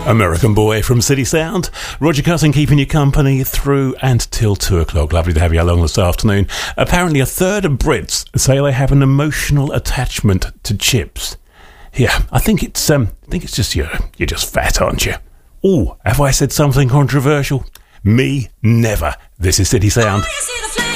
American Boy from City Sound. Roger Cutting keeping you company through and till 2 o'clock. Lovely to have you along this afternoon. Apparently a third of Brits say they have an emotional attachment to chips. Yeah, I think it's just you're just fat, aren't you? Oh, have I said something controversial? Me, never. This is City Sound.